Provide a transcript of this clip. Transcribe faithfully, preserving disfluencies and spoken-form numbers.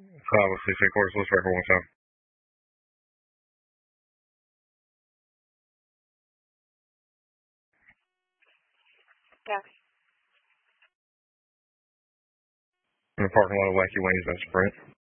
Obviously, three quarters. Let's try for one time. Yeah. In the parking lot of Wacky Wayne's, that's Sprint.